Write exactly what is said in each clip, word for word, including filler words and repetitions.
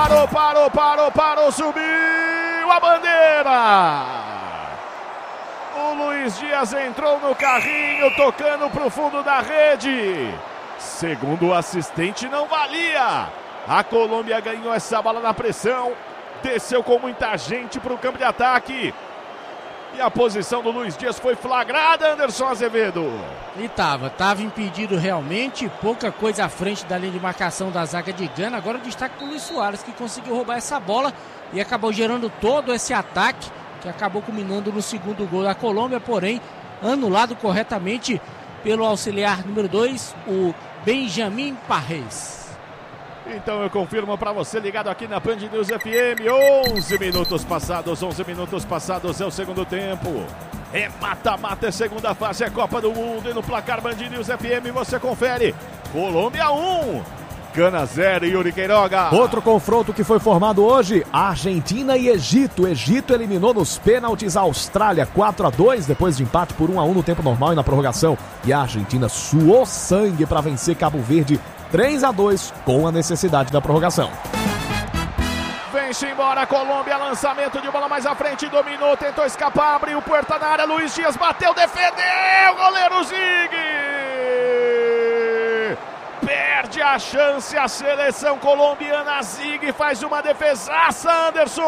Parou, parou, parou, parou, subiu a bandeira. O Luiz Dias entrou no carrinho, tocando para o fundo da rede. Segundo o assistente, não valia. A Colômbia ganhou essa bola na pressão. Desceu com muita gente para o campo de ataque. E a posição do Luiz Dias foi flagrada, Anderson Azevedo. E tava, tava impedido realmente, pouca coisa à frente da linha de marcação da zaga de Gana. Agora o destaque para o Luis Soares, que conseguiu roubar essa bola e acabou gerando todo esse ataque, que acabou culminando no segundo gol da Colômbia, porém anulado corretamente pelo auxiliar número dois, o Benjamin Parres. Então eu confirmo para você ligado aqui na Band News F M, onze minutos passados, onze minutos passados é o segundo tempo. É mata-mata, é segunda fase, é Copa do Mundo e no placar Band News F M você confere. Colômbia um, Gana zero, Yuri Queiroga. Outro confronto que foi formado hoje, Argentina e Egito. Egito eliminou nos pênaltis a Austrália quatro a dois, depois de empate por um a um no tempo normal e na prorrogação. E a Argentina suou sangue para vencer Cabo Verde três a dois com a necessidade da prorrogação. Vem-se embora a Colômbia, lançamento de bola mais à frente, dominou, tentou escapar, abriu Puerta na área, Luiz Dias bateu, defendeu, goleiro Zig! Perde a chance a seleção colombiana, Zig faz uma defesaça, Anderson!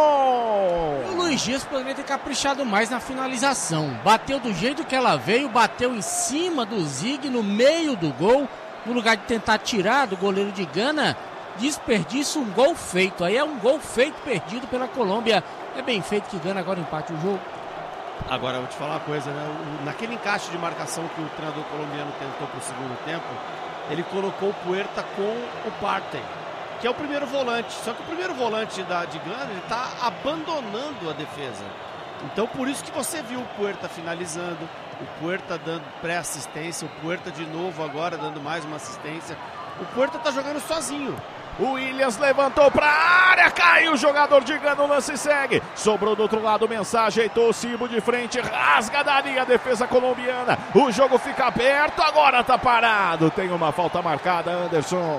O Luiz Dias poderia ter caprichado mais na finalização, bateu do jeito que ela veio, bateu em cima do Zig, no meio do gol. No lugar de tentar tirar do goleiro de Gana, desperdiça um gol feito. Aí é um gol feito perdido pela Colômbia. É bem feito que Gana agora empate o jogo. Agora eu vou te falar uma coisa, né? O, naquele encaixe de marcação que o treinador colombiano tentou para o segundo tempo, ele colocou o Puerta com o Partey, que é o primeiro volante. Só que o primeiro volante da, de Gana, ele está abandonando a defesa. Então por isso que você viu o Puerta finalizando, o Puerta dando pré-assistência, o Puerta de novo agora dando mais uma assistência. O Puerta tá jogando sozinho. O Williams levantou pra área, caiu o jogador de Gana, o lance segue. Sobrou do outro lado, mensagem, ajeitou o Cibo de frente, rasga da linha a defesa colombiana. O jogo fica aberto, agora tá parado. Tem uma falta marcada, Anderson.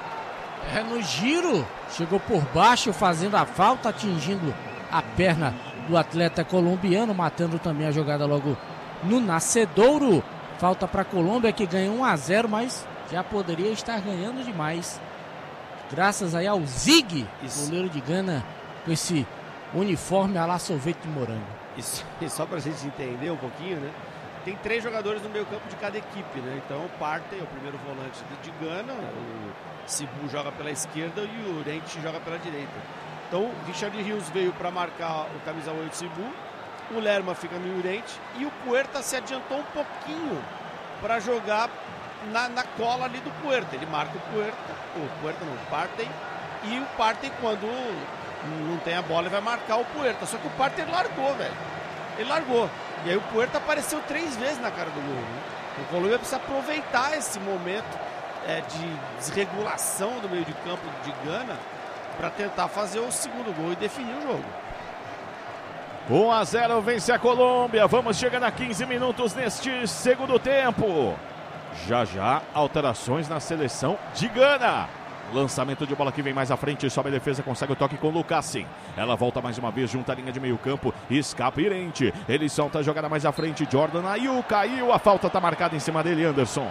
É no giro, chegou por baixo fazendo a falta, atingindo a perna do atleta colombiano, matando também a jogada logo no nascedouro. Falta para a Colômbia, que ganhou um a zero, mas já poderia estar ganhando demais. Graças aí ao Zig, Isso. goleiro de Gana, com esse uniforme à la sorvete de morango. Isso. E só para a gente entender um pouquinho, né? Tem três jogadores no meio campo de cada equipe, né? Então o Partey é o primeiro volante de Gana, o Cibu joga pela esquerda e o Urente joga pela direita. Então o Richard Rios veio para marcar o camisa oito Cibu, o Lerma fica no Urente e o Puerta se adiantou um pouquinho para jogar na, na cola ali do Puerta. Ele marca o Puerta, o Puerta não, o Partey, e o Partey, quando não tem a bola, ele vai marcar o Puerta. Só que o Partey largou, velho. Ele largou. E aí o Puerta apareceu três vezes na cara do gol, né? O Colômbia precisa aproveitar esse momento é, de desregulação do meio de campo de Gana para tentar fazer o segundo gol e definir o jogo. um a zero vence a Colômbia. Vamos chegando a quinze minutos neste segundo tempo. Já já, alterações na seleção de Gana. Lançamento de bola que vem mais à frente, sobe a defesa, consegue o toque com o Lucas. Ela volta mais uma vez, junta a linha de meio campo, escapa Irente. Ele solta a jogada mais à frente, Jordan Ayew caiu, a falta está marcada em cima dele, Anderson.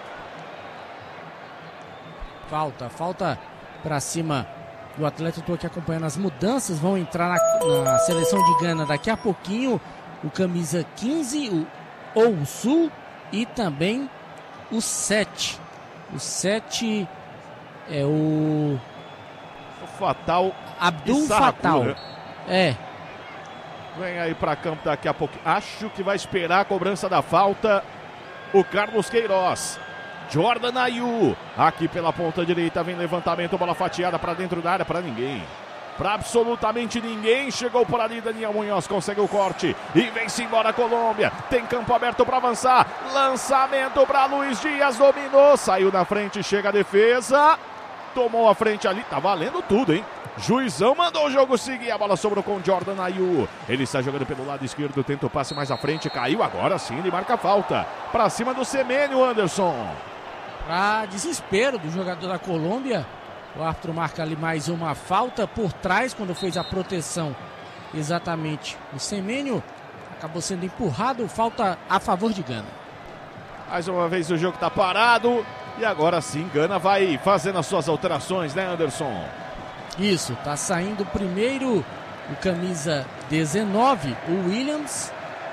Falta, falta para cima do atleta. Estou aqui acompanhando as mudanças, vão entrar na, na seleção de Gana daqui a pouquinho. O camisa quinze, o Ousu, e também o sete. O sete é o... o Fatal Abdul Fatal. É. Vem aí para campo daqui a pouco. Acho que vai esperar a cobrança da falta o Carlos Queiroz. Jordan Ayew, aqui pela ponta direita, vem levantamento, bola fatiada para dentro da área, para ninguém. Para absolutamente ninguém, chegou por ali Daniel Munhoz, consegue o corte e vem-se embora a Colômbia. Tem campo aberto para avançar, lançamento para Luiz Dias, dominou, saiu na frente, chega a defesa, tomou a frente ali, tá valendo tudo, hein? Juizão mandou o jogo seguir, a bola sobrou com Jordan Ayew. Ele está jogando pelo lado esquerdo, tenta o passe mais à frente, caiu, agora sim ele marca a falta. Para cima do Semênio, Anderson. Para desespero do jogador da Colômbia, O árbitro marca ali mais uma falta por trás, quando fez a proteção exatamente o Semênio. Acabou sendo empurrado, falta a favor de Gana. Mais uma vez o jogo está parado. E agora sim, Gana vai fazendo as suas alterações, né, Anderson? Isso, tá saindo primeiro o camisa dezenove, o Williams.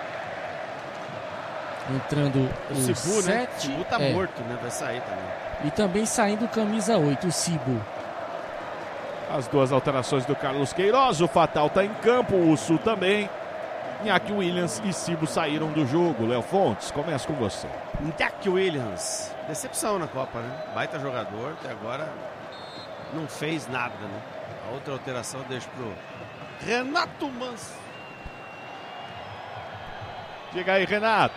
Entrando o, o Sibu, sete. né? O Sibu tá é. morto, né? Vai sair também. E também saindo o camisa oito, o Sibu. As duas alterações do Carlos Queiroz. O Fatal tá em campo, o Sul também. Iñaki Williams e Sibu saíram do jogo. Léo Fontes, começa com você. Iñaki Williams, decepção na Copa, né? Baita jogador, até agora não fez nada, né? A outra alteração eu deixo pro Renato Manso. Diga aí, Renato.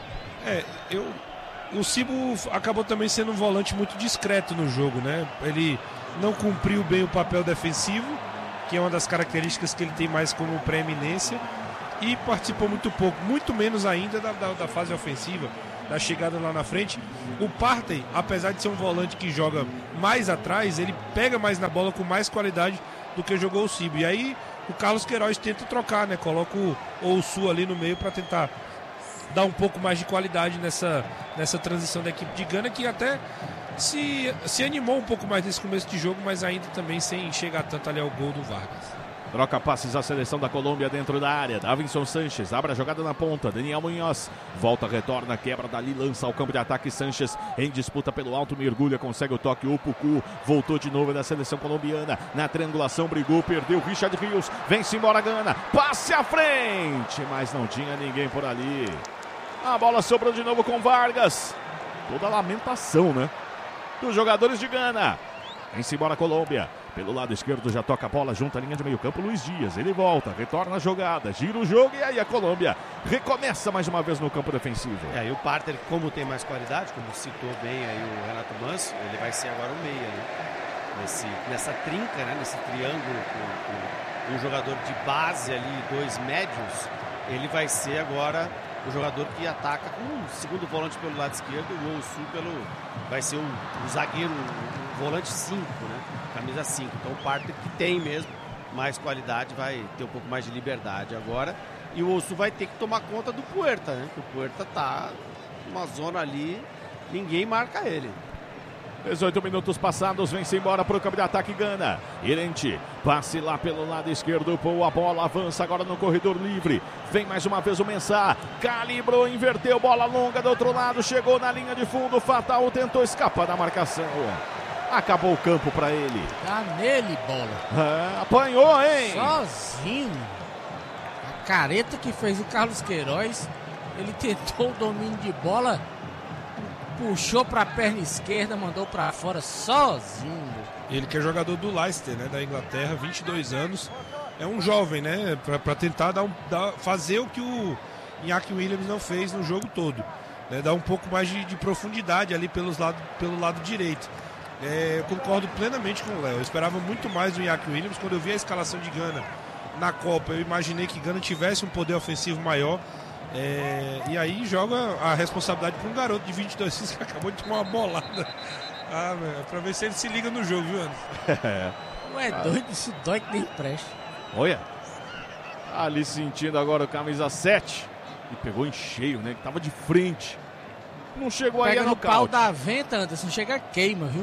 É, eu... O Sibu acabou também sendo um volante muito discreto no jogo, né? Ele não cumpriu bem o papel defensivo, que é uma das características que ele tem mais como preeminência, e participou muito pouco, muito menos ainda da, da, da fase ofensiva, da chegada lá na frente. O Partey, apesar de ser um volante que joga mais atrás, ele pega mais na bola com mais qualidade do que jogou o Sibu. E aí o Carlos Queiroz tenta trocar, né? Coloca o Ousu ali no meio para tentar dar um pouco mais de qualidade nessa, nessa transição da equipe de Gana, que até se, se animou um pouco mais nesse começo de jogo, mas ainda também sem chegar tanto ali ao gol do Vargas. Troca passes a seleção da Colômbia dentro da área. Davinson Sanches abre a jogada na ponta. Daniel Munhoz volta, retorna, quebra dali, lança ao campo de ataque. Sanches em disputa pelo alto, mergulha, consegue o toque. O Pucu voltou de novo da seleção colombiana. Na triangulação, brigou, perdeu. Richard Rios, vem-se embora Gana. Passe à frente, mas não tinha ninguém por ali. A bola sobrou de novo com Vargas. Toda a lamentação, né? Dos jogadores de Gana. Vem-se embora a Colômbia. Pelo lado esquerdo já toca a bola junto à linha de meio campo. Luiz Dias, ele volta, retorna a jogada, gira o jogo e aí a Colômbia recomeça mais uma vez no campo defensivo. É, e o Partey, como tem mais qualidade, como citou bem aí o Renato Manso, ele vai ser agora o meia, né? Nesse, nessa trinca, né? Nesse triângulo com, com um jogador de base ali, dois médios, ele vai ser agora o jogador que ataca com o segundo volante pelo lado esquerdo, o Ousu pelo vai ser o, o zagueiro, o, o volante cinco, né? Camisa cinco. Então o Partey, que tem mesmo mais qualidade, vai ter um pouco mais de liberdade agora. E o Ousu vai ter que tomar conta do Puerta, né? Porque o Puerta tá numa zona ali, ninguém marca ele. dezoito minutos passados, vem-se embora para o campo de ataque Gana. Irente, passe lá pelo lado esquerdo, pô, a bola avança agora no corredor livre. Vem mais uma vez o Mensah, calibrou, inverteu, bola longa do outro lado, chegou na linha de fundo, Fatal tentou escapar da marcação. Acabou o campo para ele. Tá nele, bola. É, apanhou, hein? Sozinho. A careta que fez o Carlos Queiroz, ele tentou o domínio de bola, puxou para a perna esquerda, mandou para fora sozinho. Ele que é jogador do Leicester, né, da Inglaterra, vinte e dois anos. É um jovem, né, para tentar dar um, dar, fazer o que o Iñaki Williams não fez no jogo todo. Né, dar um pouco mais de, de profundidade ali pelos lado, pelo lado direito. É, eu concordo plenamente com o Léo. Eu esperava muito mais do Iñaki Williams. Quando eu vi a escalação de Gana na Copa, eu imaginei que Gana tivesse um poder ofensivo maior. É, e aí joga a responsabilidade para um garoto de vinte e dois anos que acabou de tomar uma bolada. Ah, é pra ver se ele se liga no jogo, viu, Anderson? Ué, doido, isso dói que nem presta. Olha, ali sentindo agora o camisa sete. E pegou em cheio, né? Que tava de frente. Não chegou aí Pega a no nocaute. pau da venta, Anderson, chega queima, viu?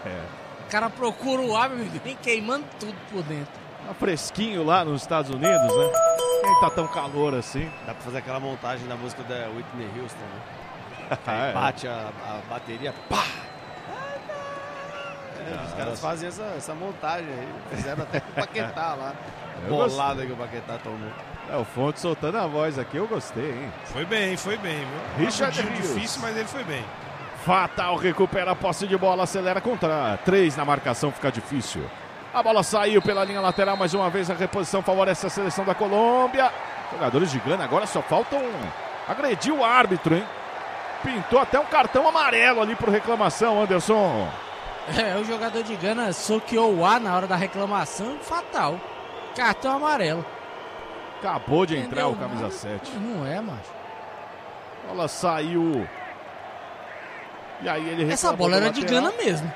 O cara procura o ar, meu amigo, vem queimando tudo por dentro. Tá fresquinho lá nos Estados Unidos, né? Nem tá tão calor assim. Dá pra fazer aquela montagem da música da Whitney Houston, né? Ah, Aí é. bate a, a bateria, pá! É, os caras fazem essa, essa montagem aí. Fizeram até com o Paquetá lá. A Eu bolada que o Paquetá tomou. É, o Fonte soltando a voz aqui, eu gostei, hein? Foi bem, foi bem, viu? Richard Um jogo Rios. difícil, mas ele foi bem. Fatal recupera a posse de bola, acelera contra três na marcação, fica difícil. A bola saiu pela linha lateral, mais uma vez a reposição favorece a seleção da Colômbia. Jogadores de Gana agora só faltam agredir o árbitro, hein? Pintou até um cartão amarelo ali por reclamação, Anderson. É, o jogador de Gana soqueou o ar na hora da reclamação, fatal. Cartão amarelo. Acabou de entrar Entendeu? o camisa sete. Não é, macho. A bola saiu. E aí ele Essa reclamou bola do era de lateral. Gana mesmo.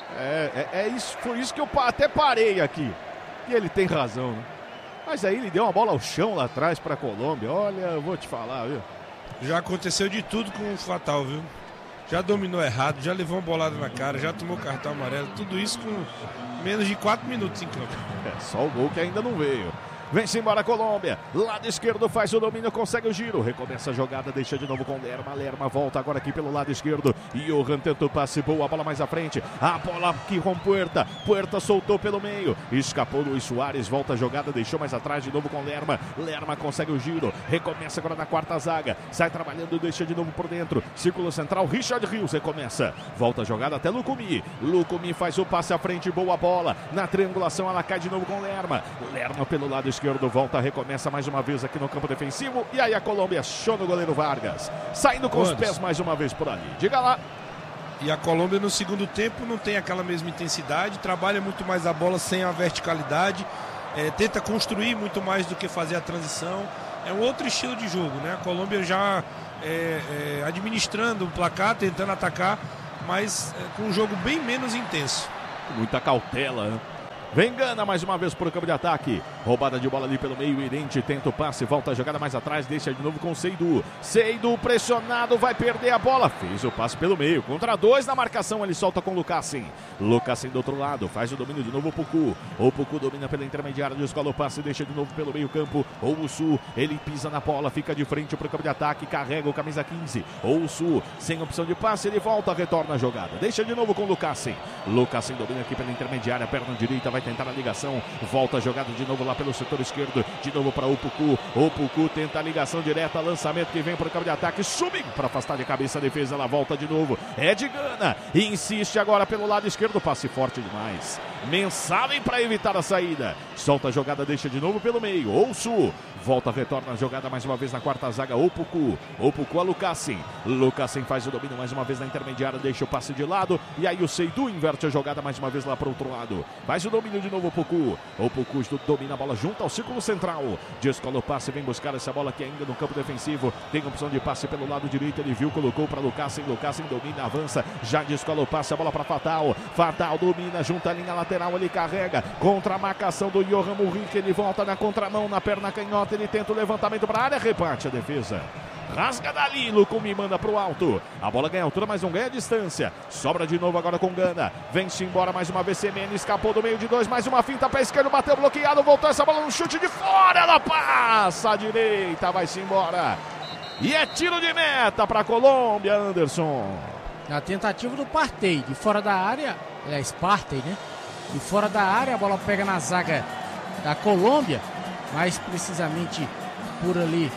É, é, é isso, foi isso que eu até parei aqui. E ele tem razão, né? Mas aí ele deu uma bola ao chão lá atrás para a Colômbia. Olha, eu vou te falar, viu? Já aconteceu de tudo com o Fatal, viu? Já dominou errado, já levou uma bolada na cara, já tomou cartão amarelo. Tudo isso com menos de quatro minutos em campo. É só o gol que ainda não veio. Vem-se embora a Colômbia. Lado esquerdo faz o domínio, consegue o giro. Recomeça a jogada, deixa de novo com Lerma. Lerma volta agora aqui pelo lado esquerdo. Johan tenta o passe, boa, a bola mais à frente. A bola aqui com Puerta. Puerta soltou pelo meio. Escapou Luiz Soares, volta a jogada, deixou mais atrás de novo com Lerma. Lerma consegue o giro. Recomeça agora na quarta zaga. Sai trabalhando, deixa de novo por dentro. Círculo central, Richard Rios recomeça. Volta a jogada até Lucumi. Lucumi faz o passe à frente, boa bola. Na triangulação ela cai de novo com Lerma. Lerma pelo lado esquerdo. esquerdo, volta, recomeça mais uma vez aqui no campo defensivo. E aí a Colômbia achou no goleiro Vargas. Saindo com os pés mais uma vez por ali. Diga lá. E a Colômbia no segundo tempo não tem aquela mesma intensidade, trabalha muito mais a bola sem a verticalidade, é, tenta construir muito mais do que fazer a transição. É um outro estilo de jogo, né? A Colômbia já é, é, administrando o placar, tentando atacar, mas é, com um jogo bem menos intenso. Muita cautela, né? Vem Gana mais uma vez por campo de ataque. Roubada de bola ali pelo meio. Irente tenta o passe. Volta a jogada mais atrás. Deixa de novo com o Seidu. Seidu pressionado. Vai perder a bola. Fez o passe pelo meio. Contra dois na marcação. Ele solta com o Lucassin. Lucassin do outro lado. Faz o domínio de novo o Pucu. O Pucu domina pela intermediária. Descola o passe. Deixa de novo pelo meio campo. Ouçu. Ele pisa na bola. Fica de frente para o campo de ataque. Carrega o camisa quinze. Ouçu. Sem opção de passe. Ele volta. Retorna a jogada. Deixa de novo com o Lucassin. Lucassin domina aqui pela intermediária. Perna direita. Vai tentar a ligação, volta a jogada de novo lá pelo setor esquerdo, de novo para o Pucu, o Pucu tenta a ligação direta, lançamento que vem para o campo de ataque, subindo para afastar de cabeça a defesa, ela volta de novo, é de Gana, insiste agora pelo lado esquerdo, passe forte demais, Mensagem para evitar a saída, solta a jogada, deixa de novo pelo meio, Ouçu, volta, retorna a jogada mais uma vez na quarta zaga, o Pucu, o Pucu a Lucassin, Lucassin faz o domínio mais uma vez na intermediária, deixa o passe de lado, e aí o Seidu inverte a jogada mais uma vez lá para o outro lado, faz o domínio de novo o Pucu, o Pucu domina a bola junto ao círculo central, descola o passe, vem buscar essa bola aqui ainda no campo defensivo, tem opção de passe pelo lado direito, ele viu, colocou para Lucassin, Lucassin domina, avança, já descola o passe, a bola para Fatal, Fatal domina, junta a linha lateral, ele carrega, contra a marcação do Johan Muric, ele volta na contramão, na perna canhota, ele tenta o levantamento para a área, reparte a defesa. Rasga dali, Lucumi manda pro alto. A bola ganha altura, mas não ganha distância. Sobra de novo agora com Gana. Vem-se embora mais uma vez. Semene escapou do meio de dois. Mais uma finta para esquerda. Bateu bloqueado. Voltou essa bola no chute de fora. Ela passa à direita. Vai-se embora. E é tiro de meta para a Colômbia, Anderson. A tentativa do Partey. De fora da área. É Partey, né? De fora da área. A bola pega na zaga da Colômbia. Mais precisamente por ali.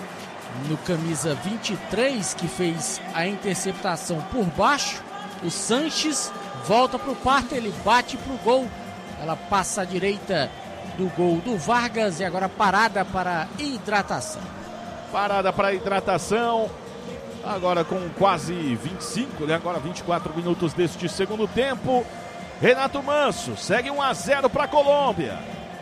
No camisa vinte e três, que fez a interceptação por baixo, o Sanches volta para o Partey, ele bate para o gol, ela passa à direita do gol do Vargas e agora parada para hidratação. Parada para hidratação, agora com quase vinte e cinco, né? Agora vinte e quatro minutos deste segundo tempo. Renato Manso, segue um a zero para a Colômbia.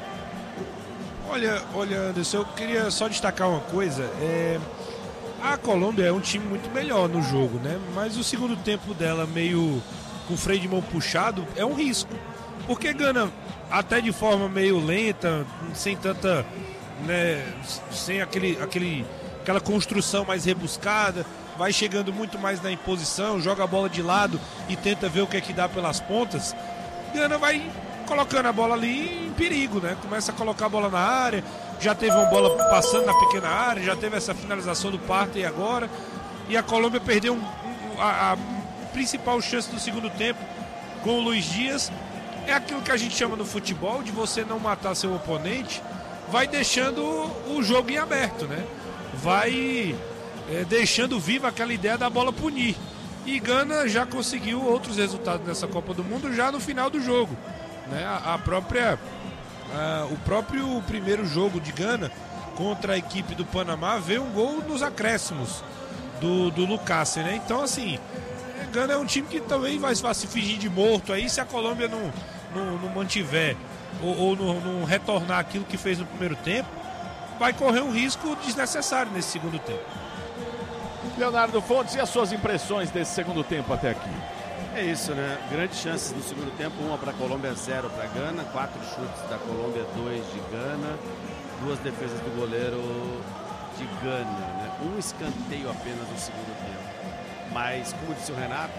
Olha, olha, Anderson, eu queria só destacar uma coisa. É, a Colômbia é um time muito melhor no jogo, né? Mas o segundo tempo dela meio com freio de mão puxado é um risco. Porque Gana, até de forma meio lenta, sem tanta, né, sem aquele, aquele, aquela construção mais rebuscada, vai chegando muito mais na imposição, joga a bola de lado e tenta ver o que é que dá pelas pontas. Gana vai colocando a bola ali em perigo, né? Começa a colocar a bola na área, já teve uma bola passando na pequena área, já teve essa finalização do Partey agora, e a Colômbia perdeu um, um, a, a principal chance do segundo tempo com o Luiz Dias. É aquilo que a gente chama no futebol, de você não matar seu oponente, vai deixando o jogo em aberto, né? Vai é, deixando viva aquela ideia da bola punir. E Gana já conseguiu outros resultados nessa Copa do Mundo já no final do jogo. Né, a, a própria a, o próprio primeiro jogo de Gana contra a equipe do Panamá veio um gol nos acréscimos do, do Lucassin, né? Então assim, Gana é um time que também vai, vai se fingir de morto aí se a Colômbia não, não, não mantiver ou, ou não, não retornar aquilo que fez no primeiro tempo, vai correr um risco desnecessário nesse segundo tempo. Leonardo Fontes, e as suas impressões desse segundo tempo até aqui? É isso, né? Grandes chances no segundo tempo, uma para a Colômbia, zero para a Gana, quatro chutes da Colômbia, dois de Gana, duas defesas do goleiro de Gana, né? Um escanteio apenas no segundo tempo. Mas, como disse o Renato,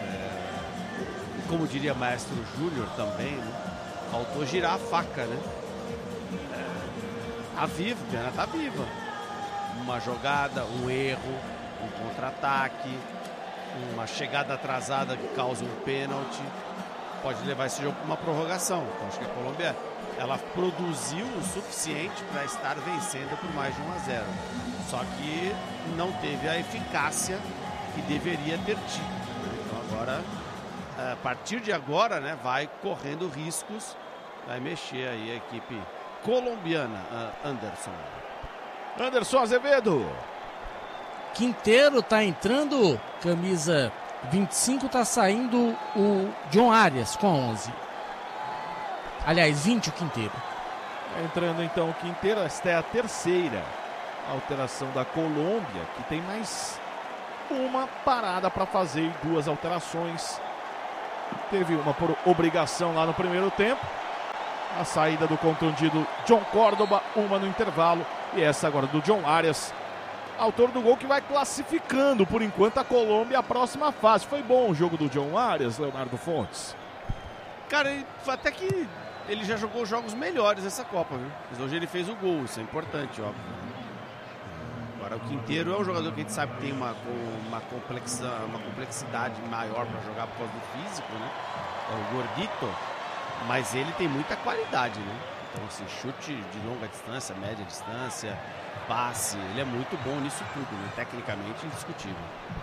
é... como diria Maestro Júnior também, né? Faltou girar a faca, né? É... A viva, a Gana tá viva. Uma jogada, um erro, um contra-ataque, uma chegada atrasada que causa um pênalti, pode levar esse jogo para uma prorrogação. Então acho que a Colômbia, ela produziu o suficiente para estar vencendo por mais de um a zero. Só que não teve a eficácia que deveria ter tido. Então agora, a partir de agora, né, vai correndo riscos, vai mexer aí a equipe colombiana. Anderson. Anderson Azevedo. Quinteiro tá entrando, camisa vinte e cinco, tá saindo o John Arias com onze. Aliás, vinte o Quinteiro. Entrando então o Quinteiro, esta é a terceira alteração da Colômbia, que tem mais uma parada para fazer e duas alterações. Teve uma por obrigação lá no primeiro tempo, a saída do contundido John Córdoba, uma no intervalo, e essa agora do John Arias, autor do gol que vai classificando, por enquanto, a Colômbia à próxima fase. Foi bom o jogo do John Arias, Leonardo Fontes? Cara, ele, até que ele já jogou jogos melhores nessa Copa, viu? Mas hoje ele fez o gol, isso é importante, óbvio. Agora, o Quinteiro é um jogador que a gente sabe que tem uma, uma, complexa, uma complexidade maior para jogar por causa do físico, né? É o gordito, mas ele tem muita qualidade, né? Então, assim, chute de longa distância, média distância, passe, ele é muito bom nisso tudo, né? Tecnicamente indiscutível.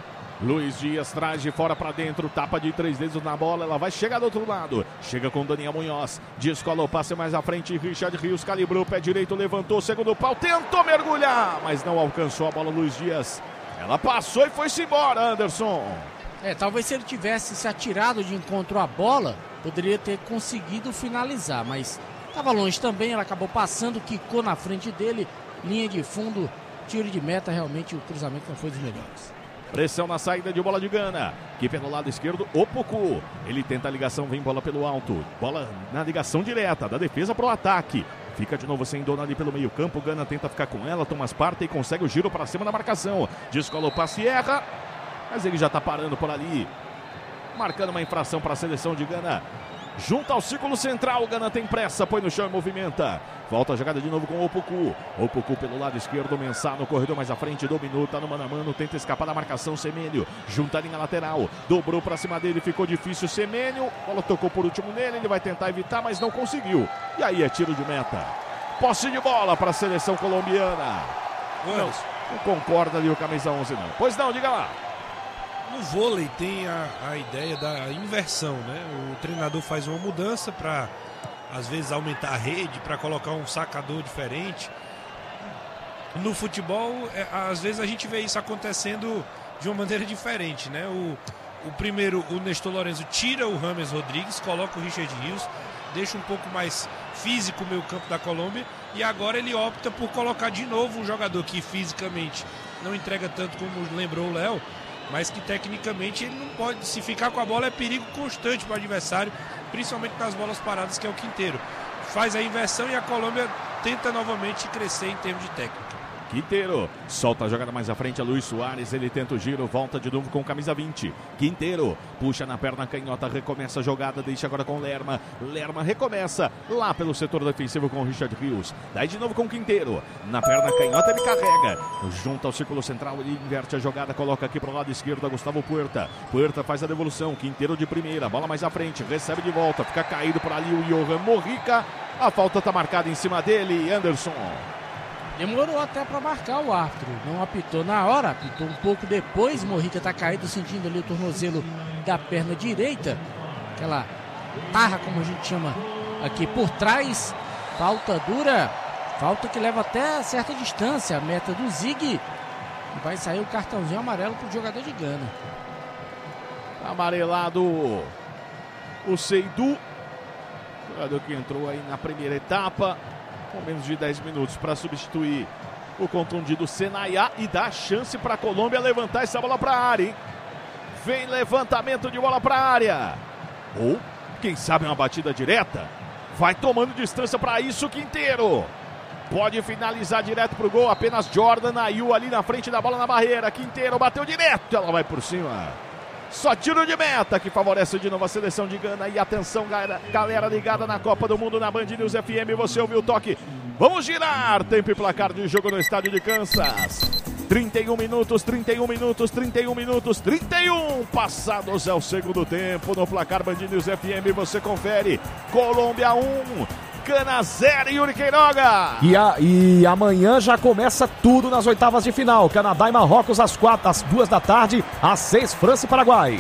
Luiz Dias traz de fora para dentro, tapa de três dedos na bola, ela vai chegar do outro lado, chega com Daniel Munhoz, descola o passe mais à frente, Richard Rios calibrou, pé direito, levantou, segundo pau, tentou mergulhar, mas não alcançou a bola. Luiz Dias, ela passou e foi-se embora, Anderson. É, talvez se ele tivesse se atirado de encontro à bola, poderia ter conseguido finalizar, mas estava longe também, ela acabou passando, quicou na frente dele, linha de fundo, tiro de meta, realmente o cruzamento não foi dos melhores. Pressão na saída de bola de Gana, que pelo lado esquerdo, Opoku. Ele tenta a ligação, vem bola pelo alto. Bola na ligação direta, da defesa para o ataque. Fica de novo sem dona ali pelo meio campo. Gana tenta ficar com ela, Thomas Partey consegue o giro para cima da marcação. Descola o passe e erra, mas ele já está parando por ali. Marcando uma infração para a seleção de Gana. Junto ao círculo central, Gana tem pressa, põe no chão e movimenta. Volta a jogada de novo com o Opoku. Opoku pelo lado esquerdo, Mensah no corredor mais à frente, dominou, tá no mano a mano, tenta escapar da marcação, Semenyo, junta a linha lateral, dobrou pra cima dele, ficou difícil, Semenyo, bola tocou por último nele, ele vai tentar evitar, mas não conseguiu. E aí é tiro de meta. Posse de bola para a seleção colombiana. Não, não concorda ali o camisa onze não. Pois não, diga lá. No vôlei tem a, a ideia da inversão, né? O treinador faz uma mudança para, às vezes, aumentar a rede, para colocar um sacador diferente. No futebol, é, às vezes a gente vê isso acontecendo de uma maneira diferente, né? O, o primeiro, o Nestor Lourenço tira o James Rodrigues, coloca o Richard Rios, deixa um pouco mais físico o meio campo da Colômbia, e agora ele opta por colocar de novo um jogador que fisicamente não entrega tanto como lembrou o Léo, mas que tecnicamente ele não pode, se ficar com a bola é perigo constante para o adversário, principalmente nas bolas paradas, que é o Quinteiro. Faz a inversão e a Colômbia tenta novamente crescer em termos de técnica. Quinteiro, solta a jogada mais à frente, a Luiz Soares, ele tenta o giro, volta de novo com camisa vinte. Quinteiro, puxa na perna canhota, recomeça a jogada, deixa agora com Lerma. Lerma recomeça lá pelo setor defensivo com o Richard Rios. Daí de novo com Quinteiro, na perna canhota ele carrega, junto ao círculo central, ele inverte a jogada, coloca aqui pro lado esquerdo a Gustavo Puerta. Puerta faz a devolução, Quinteiro de primeira, bola mais à frente, recebe de volta, fica caído por ali o Johan Morrica. A falta está marcada em cima dele, Anderson. Demorou até para marcar o árbitro, não apitou na hora, apitou um pouco depois. Morrica está caído, sentindo ali o tornozelo da perna direita, aquela tarra, como a gente chama aqui por trás. Falta dura, falta que leva até certa distância, a meta do Zig, e vai sair o cartãozinho amarelo para o jogador de Gana. Amarelado o Seydou, jogador que entrou aí na primeira etapa, com menos de dez minutos para substituir o contundido Senayá e dar chance para a Colômbia levantar essa bola para a área, hein? Vem levantamento de bola para a área. Ou, quem sabe, uma batida direta. Vai tomando distância para isso, Quinteiro. Pode finalizar direto pro gol. Apenas Jordan Ayew ali na frente da bola na barreira. Quinteiro bateu direto. Ela vai por cima. Só tiro de meta que favorece de novo a seleção de Gana. E atenção, galera ligada na Copa do Mundo na Band News F M. Você ouviu o toque. Vamos girar. Tempo e placar de jogo no estádio de Kansas. trinta e um minutos, trinta e um minutos, trinta e um minutos, trinta e um. Passados é o segundo tempo no placar Band News F M. Você confere. Colômbia um. Gana zero, Yuri Queiroga. E, a, e amanhã já começa tudo nas oitavas de final. Canadá e Marrocos às quatro, às duas da tarde, às seis, França e Paraguai.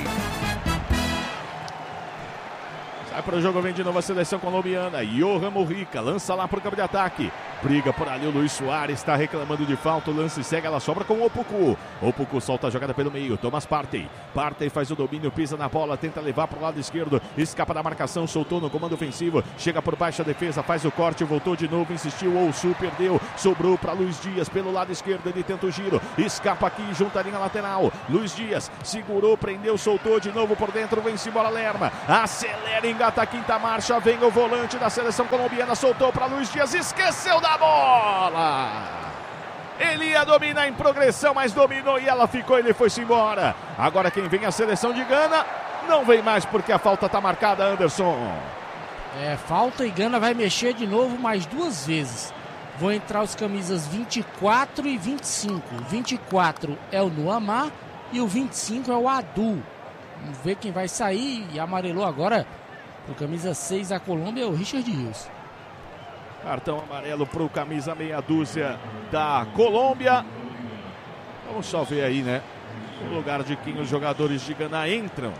Sai para o jogo, vem de novo a seleção colombiana. Johan Murrica lança lá para o campo de ataque. Briga por ali o Luiz Soares, está reclamando de falta. O lance segue, ela sobra com o Opoku. Opoku solta a jogada pelo meio. Thomas Partey. Partey faz o domínio, pisa na bola, tenta levar para o lado esquerdo. Escapa da marcação, soltou no comando ofensivo. Chega por baixo a defesa, faz o corte, voltou de novo, insistiu. Ousu perdeu, sobrou para Luiz Dias pelo lado esquerdo. Ele tenta o giro, escapa aqui junto à linha lateral. Luiz Dias segurou, prendeu, soltou de novo por dentro. Vem-se embora Lerma. Acelera, engata a quinta marcha. Vem o volante da seleção colombiana, soltou para Luiz Dias, esqueceu da bola. Ele ia dominar em progressão, mas dominou e ela ficou, ele foi-se embora. Agora quem vem é a seleção de Gana. Não vem mais porque a falta está marcada, Anderson. É, falta e Gana vai mexer de novo mais duas vezes. Vão entrar os camisas vinte e quatro e vinte e cinco. vinte e quatro é o Nuamá e o vinte e cinco é o Adu. Vamos ver quem vai sair. E amarelou agora o camisa seis da Colômbia, o Richard Rios. Cartão amarelo para o camisa meia dúzia da Colômbia. Vamos só ver aí, né? No lugar de quem os jogadores de Gana entram.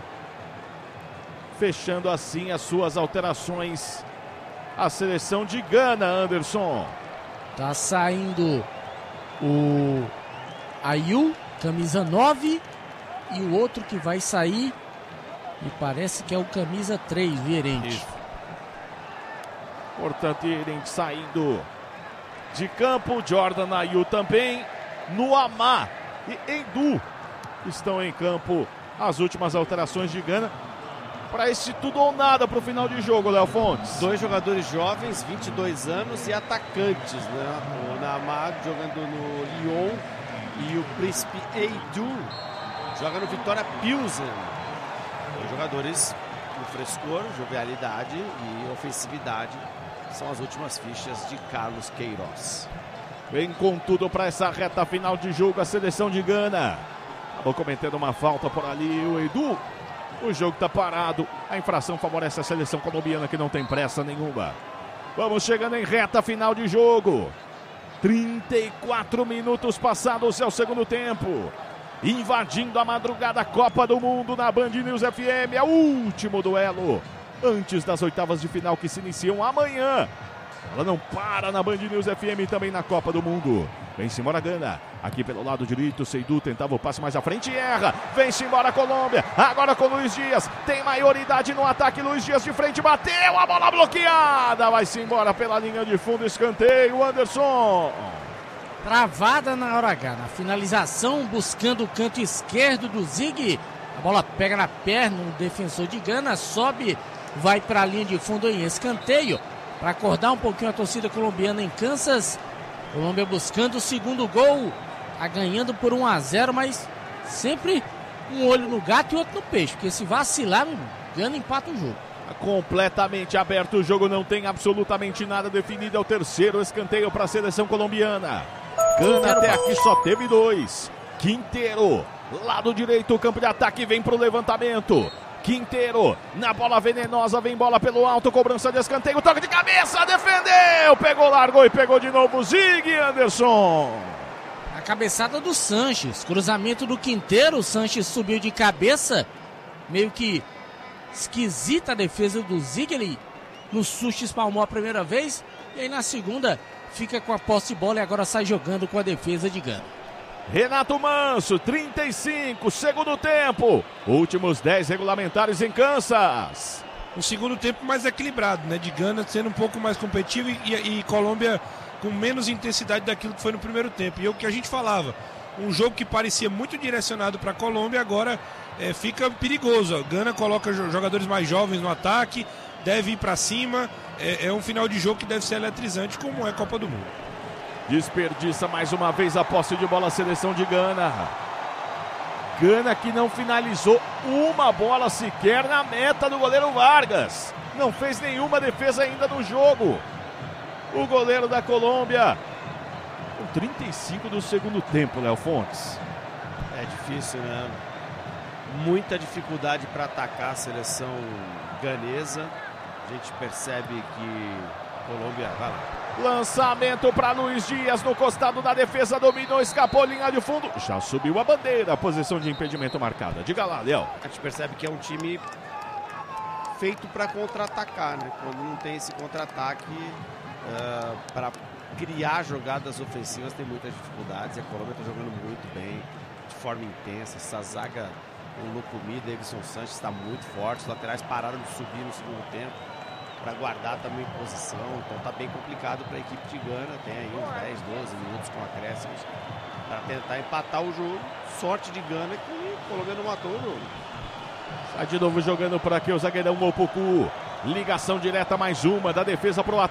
Fechando assim as suas alterações. A seleção de Gana, Anderson. Tá saindo o Ayew, camisa nove. E o outro que vai sair, me parece que é o camisa três, Vierente. Isso. Portanto, Irem saindo de campo. Jordan Ayew também. Nuamá e Endu estão em campo. As últimas alterações de Gana. Para esse tudo ou nada para o final de jogo, Léo Fontes. Dois jogadores jovens, vinte e dois anos e atacantes, né? O Nuamá jogando no Lyon e o Príncipe Edu joga no Vitória Pilsen. Dois jogadores com frescor, jovialidade e ofensividade. São as últimas fichas de Carlos Queiroz. Vem com tudo para essa reta final de jogo a seleção de Gana. Acabou cometendo uma falta por ali o Edu. O jogo está parado. A infração favorece a seleção colombiana que não tem pressa nenhuma. Vamos chegando em reta final de jogo. trinta e quatro minutos passados é o segundo tempo. Invadindo a madrugada Copa do Mundo na Band News F M. É o último duelo antes das oitavas de final que se iniciam amanhã. Ela não para na Band News F M e também na Copa do Mundo. Vem-se embora Gana. Aqui pelo lado direito, Seydou tentava o passe mais à frente e erra. Vem-se embora Colômbia. Agora com Luiz Dias. Tem maioridade no ataque. Luiz Dias de frente, bateu. A bola bloqueada. Vai-se embora pela linha de fundo. Escanteio, Anderson. Travada na hora H. Na finalização, buscando o canto esquerdo do Zig. A bola pega na perna. O defensor de Gana sobe. Vai para a linha de fundo em escanteio. Para acordar um pouquinho a torcida colombiana em Kansas. Colômbia buscando o segundo gol. Tá ganhando por um a zero, mas sempre um olho no gato e outro no peixe. Porque se vacilar, Gana empata o jogo. Completamente aberto o jogo, não tem absolutamente nada definido. É o terceiro escanteio para a seleção colombiana. Gana até aqui só teve dois. Quinteiro, lado direito, campo de ataque, vem para o levantamento. Quinteiro, na bola venenosa, vem bola pelo alto, cobrança de escanteio, toque de cabeça, defendeu, pegou, largou e pegou de novo, Zig, Anderson. A cabeçada do Sanches, cruzamento do Quinteiro, o Sanches subiu de cabeça, meio que esquisita a defesa do Zig, ele no susto espalmou a primeira vez, e aí na segunda fica com a posse de bola e agora sai jogando com a defesa de Gana. Renato Manso, trinta e cinco, segundo tempo. Últimos dez regulamentares em Kansas. O segundo tempo mais equilibrado, né? De Gana sendo um pouco mais competitivo e, e, e Colômbia com menos intensidade daquilo que foi no primeiro tempo. E é o que a gente falava. um jogo que parecia muito direcionado para a Colômbia, agora é, fica perigoso. Gana coloca jogadores mais jovens no ataque, deve ir para cima. É, é um final de jogo que deve ser eletrizante, como é a Copa do Mundo. Desperdiça mais uma vez a posse de bola a seleção de Gana. Gana que não finalizou uma bola sequer na meta do goleiro Vargas. Não fez nenhuma defesa ainda no jogo. O goleiro da Colômbia, com trinta e cinco do segundo tempo, Léo Fontes. É difícil, né? Muita dificuldade para atacar a seleção ganesa. A gente percebe que a Colômbia vai lá. Lançamento para Luiz Dias no costado da defesa, dominou, escapou, linha de fundo. Já subiu a bandeira, posição de impedimento marcada. Diga lá, Léo. A gente percebe que é um time feito para contra-atacar, né? Quando não tem esse contra-ataque, uh, para criar jogadas ofensivas tem muitas dificuldades. E a Colômbia está jogando muito bem, de forma intensa. Essa zaga, o Lucumi, Davidson Sanches está muito forte. Os laterais pararam de subir no segundo tempo para guardar também posição, então tá bem complicado para a equipe de Gana. Tem aí uns dez, doze minutos com acréscimos para tentar empatar o jogo. Sorte de Gana que o Colômbia não matou o jogo. Sai de novo jogando por aqui o zagueirão Mopuku. Ligação direta, mais uma da defesa pro ataque.